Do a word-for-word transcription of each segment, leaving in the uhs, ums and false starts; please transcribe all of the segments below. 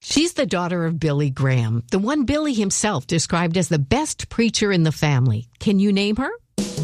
She's the daughter of Billy Graham, the one Billy himself described as the best preacher in the family. Can you name her?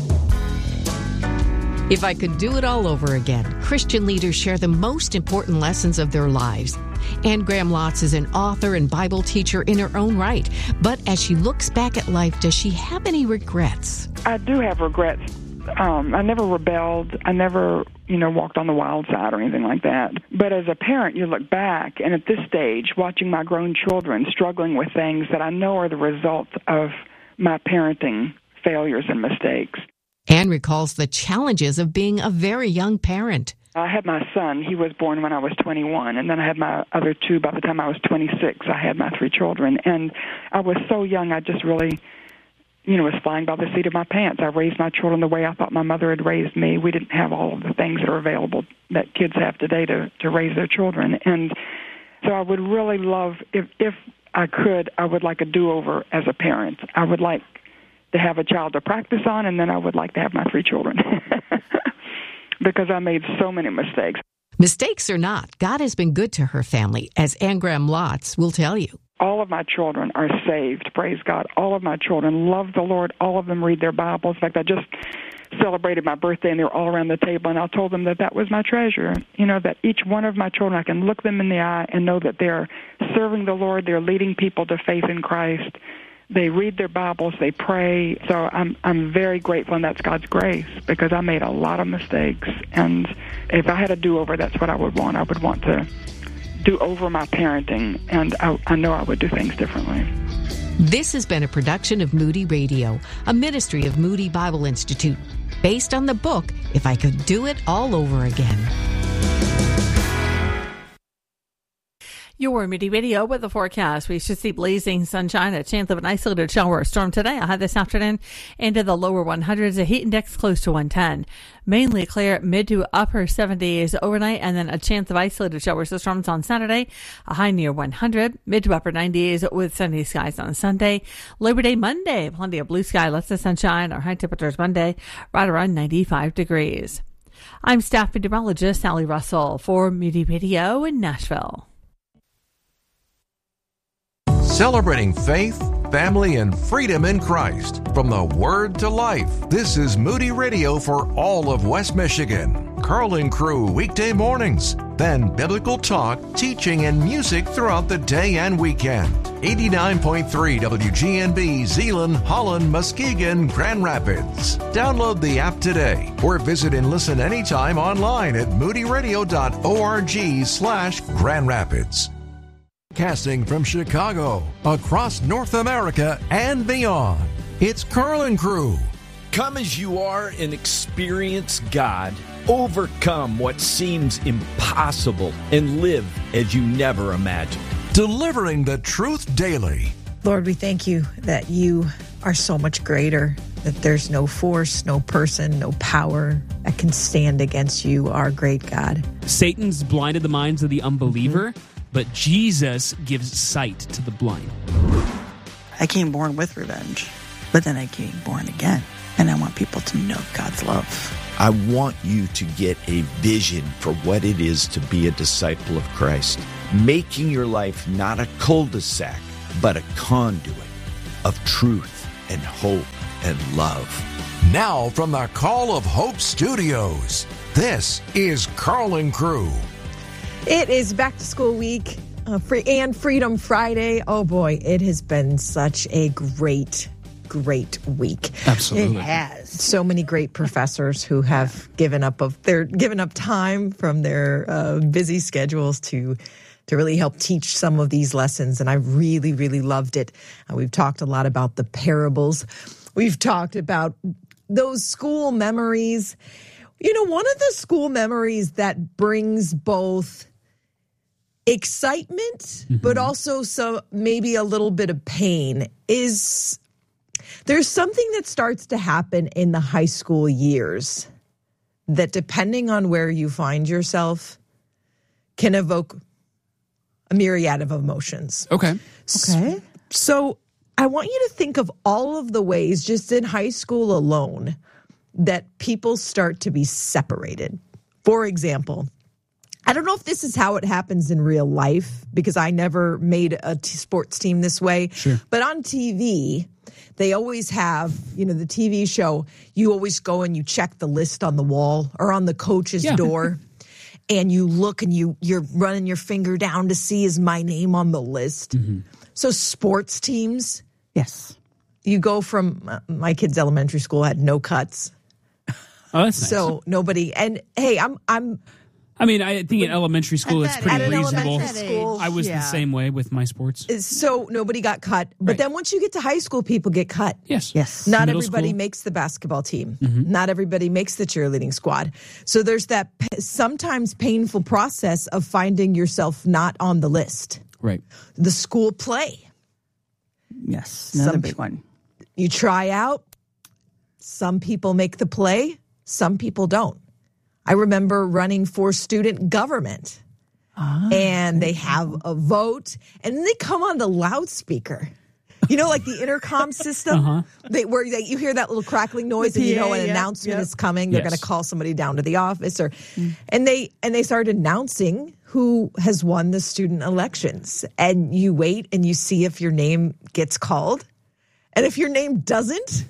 If I could do it all over again, Christian leaders share the most important lessons of their lives. Anne Graham Lotz is an author and Bible teacher in her own right. But as she looks back at life, does she have any regrets? I do have regrets. Um, I never rebelled. I never, you know, walked on the wild side or anything like that. But as a parent, you look back, and at this stage, watching my grown children struggling with things that I know are the result of my parenting failures and mistakes. Anne recalls the challenges of being a very young parent. I had my son. He was born when I was twenty-one, and then I had my other two by the time I was twenty-six. I had my three children, and I was so young, I just really... you know, was flying by the seat of my pants. I raised my children the way I thought my mother had raised me. We didn't have all of the things that are available that kids have today to, to raise their children. And so I would really love, if, if I could, I would like a do-over as a parent. I would like to have a child to practice on, and then I would like to have my three children because I made so many mistakes. Mistakes or not, God has been good to her family, as Anne Graham Lotz will tell you. All of my children are saved, praise God. All of my children love the Lord. All of them read their Bibles. In fact, I just celebrated my birthday, and they were all around the table, and I told them that that was my treasure, you know, that each one of my children, I can look them in the eye and know that they're serving the Lord. They're leading people to faith in Christ. They read their Bibles. They pray. So I'm I'm very grateful, and that's God's grace, because I made a lot of mistakes. And if I had a do-over, that's what I would want. I would want to do over my parenting, and I, I know I would do things differently. This has been a production of Moody Radio, a ministry of Moody Bible Institute, based on the book, If I Could Do It All Over Again. Your Moody Radio with the forecast. We should see blazing sunshine, a chance of an isolated shower or storm today. I'll have this afternoon into the lower one hundreds, a heat index close to one ten. Mainly clear, mid to upper seventies overnight, and then a chance of isolated showers or storms on Saturday, a high near one hundred, mid to upper nineties with sunny skies on Sunday. Labor Day Monday, plenty of blue sky, lots of sunshine. Our high temperatures Monday, right around ninety-five degrees. I'm staff meteorologist Sally Russell for Moody Radio in Nashville. Celebrating faith, family, and freedom in Christ. From the Word to Life, this is Moody Radio for all of West Michigan. Carl and Crew weekday mornings. Then biblical talk, teaching, and music throughout the day and weekend. eighty-nine point three W G N B, Zeeland, Holland, Muskegon, Grand Rapids. Download the app today or visit and listen anytime online at moodyradio.org slash Grand Rapids. Casting from Chicago, across North America and beyond, it's Carl and Crew. Come as you are and experience God. Overcome what seems impossible and live as you never imagined. Delivering the truth daily. Lord, we thank you that you are so much greater, that there's no force, no person, no power that can stand against you, our great God. Satan's blinded the minds of the unbeliever, mm-hmm. but Jesus gives sight to the blind. I came born with revenge, but then I came born again, and I want people to know God's love. I want you to get a vision for what it is to be a disciple of Christ, making your life not a cul-de-sac, but a conduit of truth and hope and love. Now from the Call of Hope Studios, this is Carl and Crew. It is back to school week uh, free and Freedom Friday. Oh boy, it has been such a great, great week. Absolutely, it has. So many great professors who have given up of their given up time from their uh, busy schedules to. to really help teach some of these lessons. And I really, really loved it. Uh, we've talked a lot about the parables. We've talked about those school memories. You know, one of the school memories that brings both excitement, mm-hmm. but also so maybe a little bit of pain is there's something that starts to happen in the high school years that, depending on where you find yourself, can evoke a myriad of emotions. Okay. Okay. So I want you to think of all of the ways, just in high school alone, that people start to be separated. For example, I don't know if this is how it happens in real life because I never made a t- sports team this way. Sure. But on T V, they always have, you know, the T V show, you always go and you check the list on the wall or on the coach's Yeah. door. And you look and you, you're running your finger down to see is my name on the list. Mm-hmm. So sports teams, Yes. you go from, uh, my kids' elementary school had no cuts. Oh, that's nice. So nobody, and hey, I'm, I'm, I mean, I think in elementary school it's that pretty at an reasonable. elementary school, I was yeah. the same way with my sports. so nobody got cut. But Right. then once you get to high school, people get cut. Yes. Yes. Not Middle everybody school. makes the basketball team. Mm-hmm. Not everybody makes the cheerleading squad. So there's that p- sometimes painful process of finding yourself not on the list. Right. The school play. Yes. Another Some big pe- one. You try out. Some people make the play. Some people don't. I remember running for student government. Ah, and they have a vote. And then they come on the loudspeaker. You know, like the intercom system, Uh-huh. they, where they, you hear that little crackling noise, The and you P A, know an yep, announcement yep. is coming. They're Yes. going to call somebody down to the office, or Mm. and they and they start announcing who has won the student elections. And you wait and you see if your name gets called, and if your name doesn't,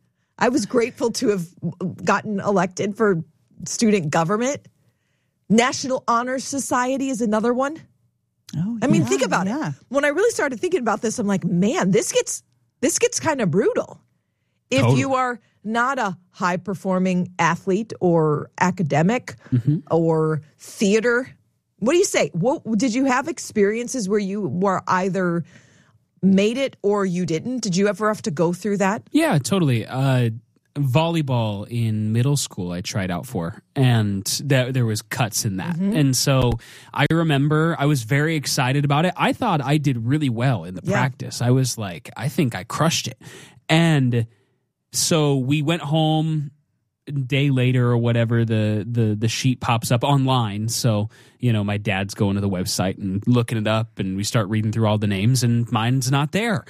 I was grateful to have gotten elected for student government. National Honor Society is another one. Oh, I mean, yeah, think about yeah. it. When I really started thinking about this, I'm like, man, this gets this gets kind of brutal. If Totally. you are not a high performing athlete or academic Mm-hmm. or theater, what do you say? What did you have experiences where you were either made it or you didn't? Did you ever have to go through that? Yeah, totally. Uh, volleyball in middle school I tried out for, and that there was cuts in that. Mm-hmm. And so I remember I was very excited about it. I thought I did really well in the Yeah. practice. I was like, I think I crushed it. And so we went home a day later or whatever, the the the sheet pops up online. So, you know, my dad's going to the website and looking it up, and we start reading through all the names, and mine's not there.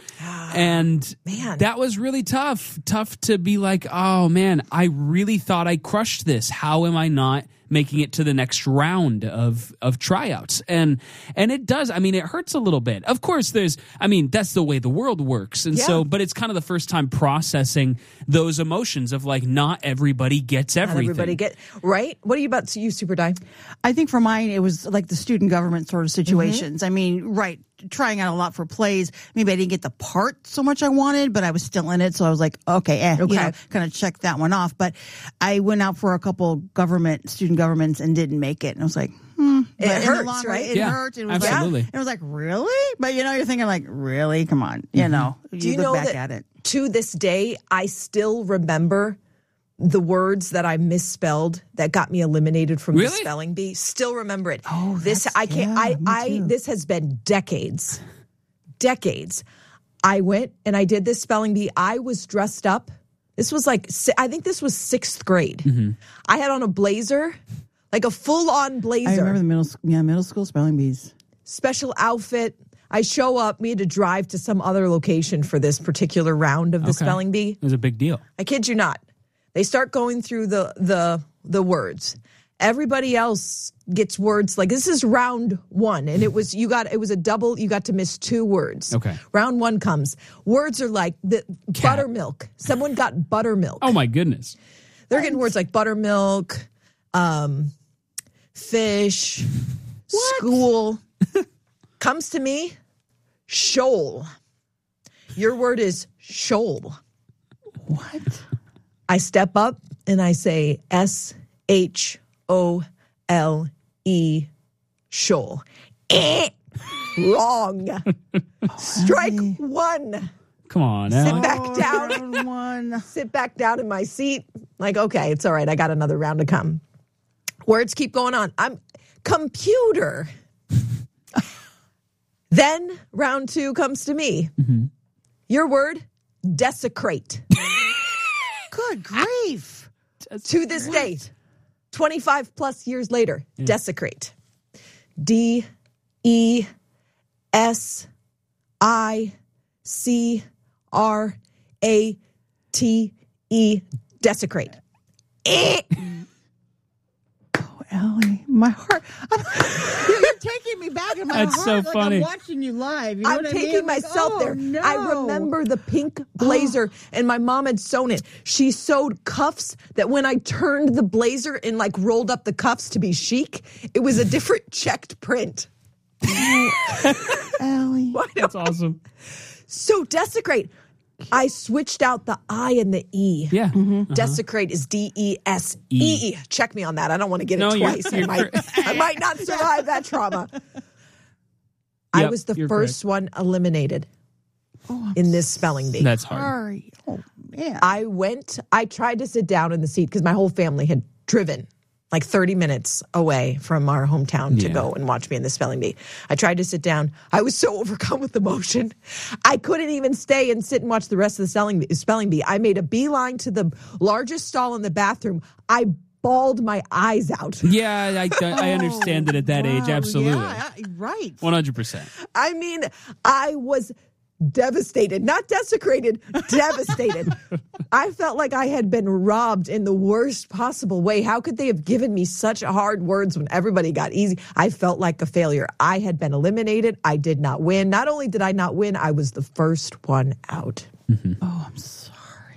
And Man. that was really tough. Tough to be like, oh man, I really thought I crushed this. How am I not making it to the next round of of tryouts? And and it does. I mean, it hurts a little bit. Of course, there's. I mean, that's the way the world works. And Yeah. so, but it's kind of the first time processing those emotions of like, not everybody gets Not everything. everybody get right. What are you about to you, Super Die? I think for mine, it was like the student government sort of Mm-hmm. situations. I mean, right, trying out a lot for plays. Maybe I didn't get the part so much I wanted, but I was still in it. So I was like, okay, eh, Okay. you know, kind of check that one off. But I went out for a couple government, student governments and didn't make it. And I was like, hmm. It But in the hurts, long run, right? It Yeah, hurt. It was absolutely. Like, it was like, really? But you know, you're thinking like, really? Come on. You know, you, Do you look know back that at it. to this day, I still remember the words that I misspelled that got me eliminated from the Really? spelling bee. Still remember it. Oh, this that's- I can't. yeah, I me I too. this has been decades, decades. I went and I did this spelling bee. I was dressed up. This was like si- I think this was sixth grade. Mm-hmm. I had on a blazer, like a full on blazer. I remember the middle, sc- yeah, middle school spelling bees. Special outfit. I show up. We had to drive to some other location for this particular round of the Okay. spelling bee. It was a big deal. I kid you not. They start going through the the the words. Everybody else gets words like this is round one, and it was you got it was a double. You got to miss two words. Okay. Round one comes. Words are like the buttermilk. Someone got buttermilk. Oh my goodness. They're getting words like buttermilk, um, fish, school. Comes to me, shoal. Your word is shoal. What? I step up and I say S H O L E, shoal. Eh, wrong. Strike one. Come on, Sit Alex. back down. Round one. Sit back down in my seat. Like, okay, it's all right. I got another round to come. Words keep going on. I'm computer. Then round two comes to me. Mm-hmm. Your word, desecrate. Good grief. To this day, twenty-five plus years later, desecrate. D E S I C R A T E, desecrate. Eh. Ellie, my heart. You're, you're taking me back in my That's heart. so like funny. I'm watching you live. You know I'm what I taking mean? I'm myself like, there. oh, no. I remember the pink blazer, and my mom had sewn it. She sewed cuffs that when I turned the blazer and like rolled up the cuffs to be chic, it was a different checked print. Ellie. That's awesome. So Desecrate, I switched out the I and the E. Yeah. Mm-hmm. Desecrate is D E S E E. Check me on that. I don't want to get No, it you're- twice. you're I, might, I might not survive that trauma. I Yep, was the you're first correct. one eliminated in this spelling bee. That's hard. Sorry. Oh, man. I went, I tried to sit down in the seat because my whole family had driven like thirty minutes away from our hometown to Yeah. go and watch me in the spelling bee. I tried to sit down. I was so overcome with emotion. I couldn't even stay and sit and watch the rest of the spelling bee. Spelling bee. I made a beeline to the largest stall in the bathroom. I bawled my eyes out. Yeah, I, I understand it at that age. Wow, Absolutely. Yeah, right. one hundred percent. I mean, I was devastated, not desecrated, devastated. I felt like I had been robbed in the worst possible way. How could they have given me such hard words when everybody got easy? I felt like a failure. I had been eliminated. I did not win. Not only did I not win, I was the first one out. Mm-hmm. Oh, I'm sorry.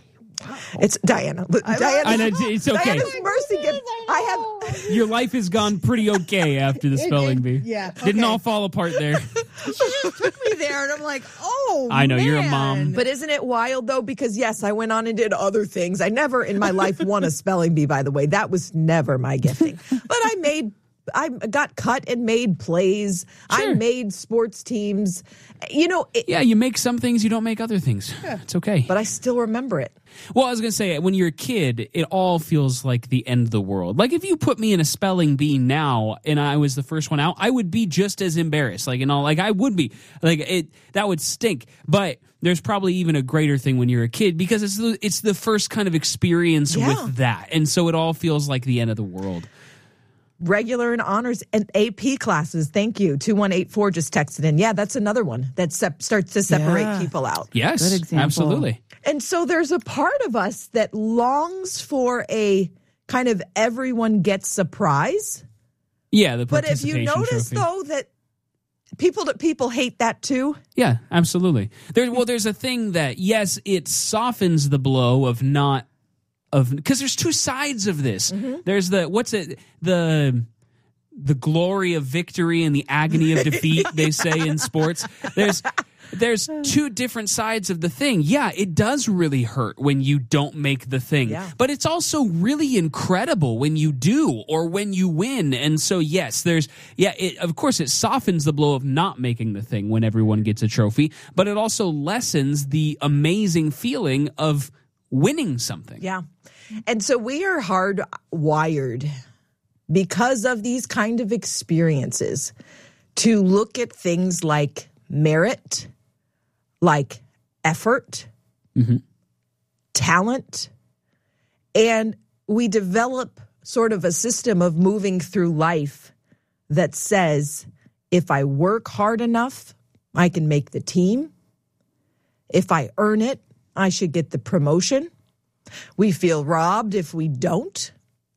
It's Diana. Diana. I know, it's okay. Diana's mercy gift. I have. Your life has gone pretty okay after the spelling bee. Yeah, Didn't okay. all fall apart there. She just took me there, and I'm like, oh, I know, you're a man. mom. But isn't it wild, though? Because, yes, I went on and did other things. I never in my life won a spelling bee, by the way. That was never my gifting. But I made, I got cut and made plays. I Sure. made sports teams. You know, it, Yeah, you make some things, you don't make other things. It's okay. but I still remember it. Well, I was going to say, when you're a kid, it all feels like the end of the world. Like, if you put me in a spelling bee now and I was the first one out, I would be just as embarrassed. Like, you know, like I would be. Like, it that would stink. But there's probably even a greater thing when you're a kid because it's the, it's the first kind of experience Yeah. with that. And so it all feels like the end of the world. Regular and honors and A P classes. Thank you. two one eight four just texted in. Yeah, that's another one that sep- starts to separate Yeah. people out. Yes, Good example. absolutely. And so there's a part of us that longs for a kind of everyone gets a prize. Yeah, the But if you participation notice, trophy. though, that people that people hate that too. Yeah, absolutely. There, well, there's a thing that, yes, it softens the blow of not, of because there's two sides of this. Mm-hmm. There's the, what's it, the, the glory of victory and the agony of defeat, they say in sports. There's, there's two different sides of the thing. Yeah, it does really hurt when you don't make the thing. Yeah. But it's also really incredible when you do or when you win. And so, yes, there's, yeah, it, of course, it softens the blow of not making the thing when everyone gets a trophy, but it also lessens the amazing feeling of winning something. Yeah. And so we are hardwired because of these kind of experiences to look at things like merit, like effort, Mm-hmm. talent, and we develop sort of a system of moving through life that says, if I work hard enough, I can make the team. If I earn it, I should get the promotion. We feel robbed if we don't.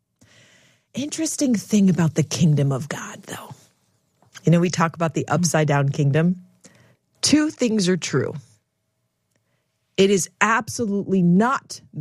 Interesting thing about the kingdom of God, though. You know, we talk about the upside down kingdom. Two things are true. It is absolutely not